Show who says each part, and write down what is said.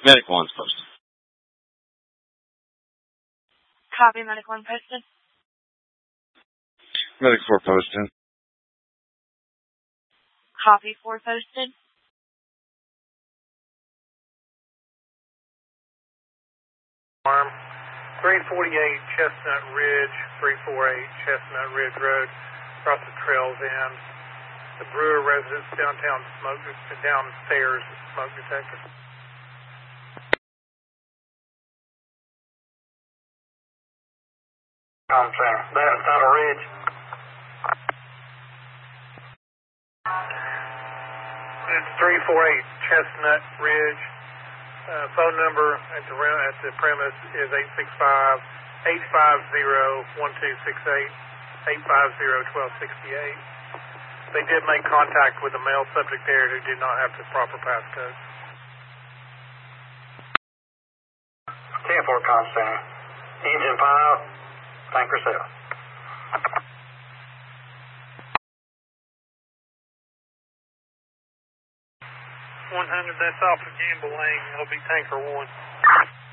Speaker 1: Medic 1's posted.
Speaker 2: Copy, Medic 1 posted.
Speaker 1: Medic 4 posted.
Speaker 2: Copy, 4 posted.
Speaker 3: Arm 348 Chestnut Ridge, 348 Chestnut Ridge Road, across the trails in. The Brewer residence downtown downstairs smoke detector.
Speaker 4: Center. That's Tunnel Ridge.
Speaker 3: It's 348 Chestnut Ridge. Phone number at the premise is 865-850-1268, 850-1268. They did make contact with the male subject there who did not have the proper passcode.
Speaker 4: 10-4 Comm Center. Engine pile, tanker cell.
Speaker 3: 100, that's off of Gamble Lane. That'll be tanker 1.